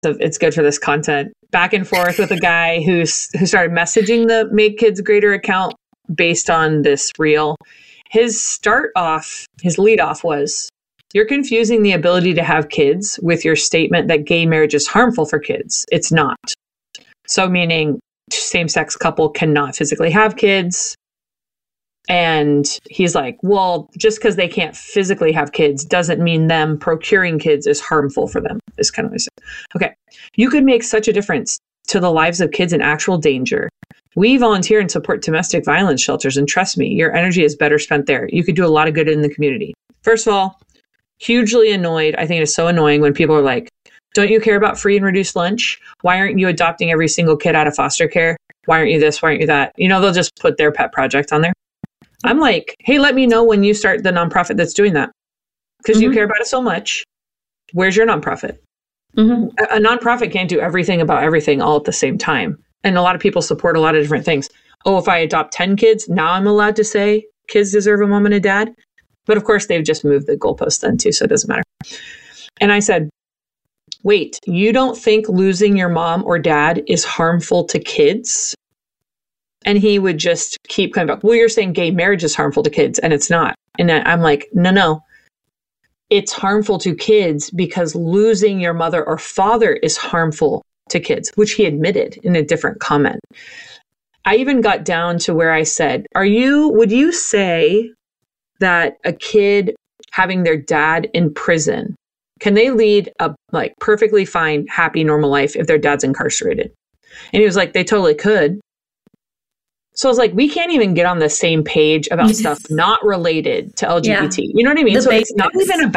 it's good for this content, back and forth with a guy who started messaging the Make Kids Greater account based on this reel. His lead off was, "You're confusing the ability to have kids with your statement that gay marriage is harmful for kids. It's not." So meaning same-sex couple cannot physically have kids. And he's like, well, just because they can't physically have kids doesn't mean them procuring kids is harmful for them, is kind of what I said. Okay. "You could make such a difference to the lives of kids in actual danger. We volunteer and support domestic violence shelters, and trust me, your energy is better spent there. You could do a lot of good in the community." First of all, hugely annoyed. I think it is so annoying when people are like, "Don't you care about free and reduced lunch? Why aren't you adopting every single kid out of foster care? Why aren't you this? Why aren't you that?" They'll just put their pet project on there. I'm like, hey, let me know when you start the nonprofit that's doing that. Because you care about it so much. Where's your nonprofit? A nonprofit can't do everything about everything all at the same time. And a lot of people support a lot of different things. Oh, if I adopt 10 kids, now I'm allowed to say kids deserve a mom and a dad. But of course, they've just moved the goalpost then too, so it doesn't matter. And I said, wait, you don't think losing your mom or dad is harmful to kids? And he would just keep coming back, well, you're saying gay marriage is harmful to kids, and it's not. And I'm like, no. It's harmful to kids because losing your mother or father is harmful to kids, which he admitted in a different comment. I even got down to where I said, would you say that a kid having their dad in prison, can they lead a perfectly fine, happy, normal life if their dad's incarcerated? And he was like, they totally could. So I was like, we can't even get on the same page about stuff not related to LGBT. Yeah. You know what I mean? So it's not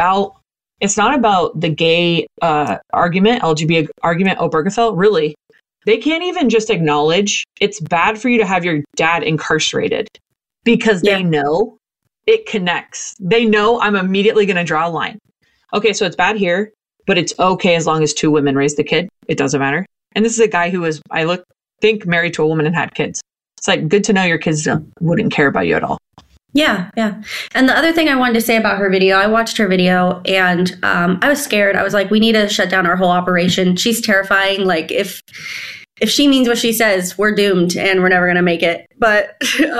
about the gay argument, LGBT argument, Obergefell, really. They can't even just acknowledge it's bad for you to have your dad incarcerated because they know it connects. They know I'm immediately going to draw a line. Okay, so it's bad here, but it's okay as long as 2 women raise the kid. It doesn't matter. And this is a guy who was, think married to a woman and had kids. It's like, good to know your kids wouldn't care about you at all. Yeah. And the other thing I wanted to say about her video, I watched her video and I was scared. I was like, we need to shut down our whole operation. She's terrifying. Like if she means what she says, we're doomed and we're never going to make it. But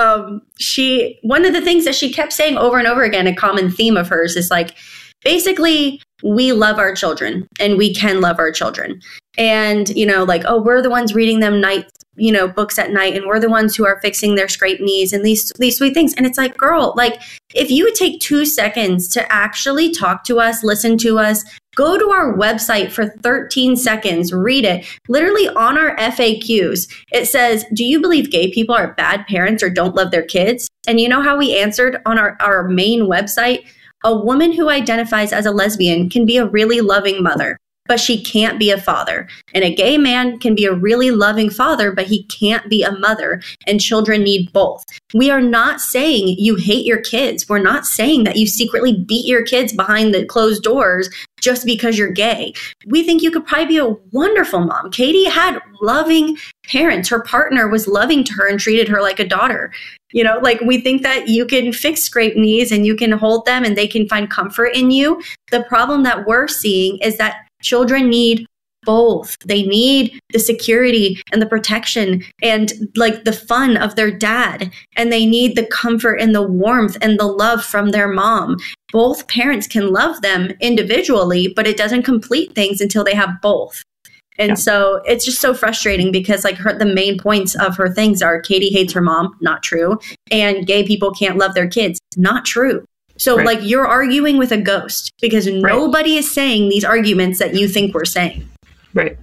one of the things that she kept saying over and over again, a common theme of hers is like, basically, we love our children and we can love our children. And, we're the ones reading them books at night, and we're the ones who are fixing their scraped knees and these sweet things. And it's like, girl, if you would take 2 seconds to actually talk to us, listen to us, go to our website for 13 seconds, read it. Literally on our FAQs, it says, do you believe gay people are bad parents or don't love their kids? And you know how we answered on our main website? A woman who identifies as a lesbian can be a really loving mother, but she can't be a father. And a gay man can be a really loving father, but he can't be a mother. And children need both. We are not saying you hate your kids. We're not saying that you secretly beat your kids behind the closed doors just because you're gay. We think you could probably be a wonderful mom. Katie had loving parents. Her partner was loving to her and treated her like a daughter. We think that you can fix scraped knees and you can hold them and they can find comfort in you. The problem that we're seeing is that children need both. They need the security and the protection and the fun of their dad. And they need the comfort and the warmth and the love from their mom. Both parents can love them individually, but it doesn't complete things until they have both. And so it's just so frustrating because the main points of her things are Katie hates her mom, not true. And gay people can't love their kids, not true. So you're arguing with a ghost because nobody is saying these arguments that you think we're saying. Right.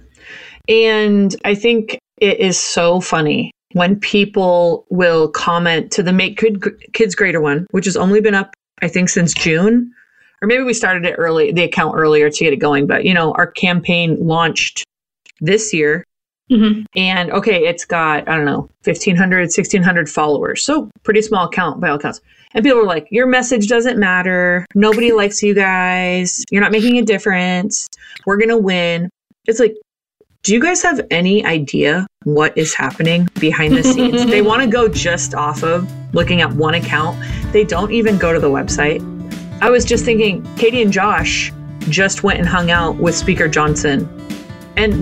And I think it is so funny when people will comment to the Make Kids Greater one, which has only been up, I think, since June. Or maybe we started the account earlier to get it going. But, our campaign launched this year. Mm-hmm. And it's got, 1,500, 1,600 followers. So pretty small account by all accounts. And people are like, your message doesn't matter. Nobody likes you guys. You're not making a difference. We're going to win. It's like, do you guys have any idea what is happening behind the scenes? They want to go just off of looking at one account. They don't even go to the website. I was just thinking, Katie and Josh just went and hung out with Speaker Johnson And